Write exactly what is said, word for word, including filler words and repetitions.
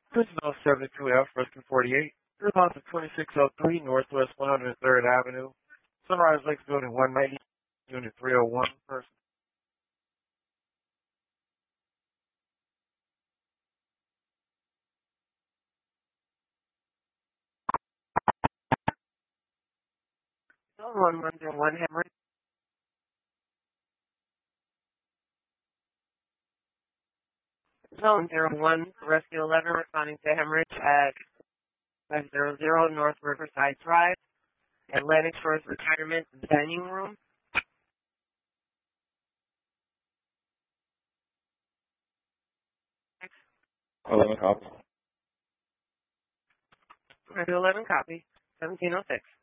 This is oh seven two F, Rescue forty-eight. Your loss of twenty-six oh three Northwest one hundred third Avenue. Sunrise Lakes Building one ninety, Unit three oh one. Person. one one zero one Hemorrhage. Zone zero one, Rescue eleven, responding to hemorrhage at five hundred North Riverside Drive, Atlantic Shores Retirement Dining Room. eleven copy. Rescue eleven, copy. seventeen oh six.